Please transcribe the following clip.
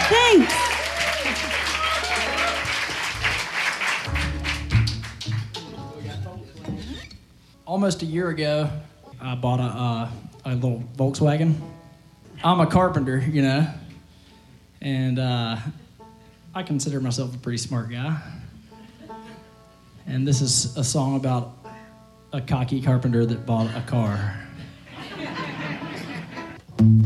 Thanks. Almost a year ago, I bought a little Volkswagen. I'm a carpenter, you know, and I consider myself a pretty smart guy. And this is a song about a cocky carpenter that bought a car.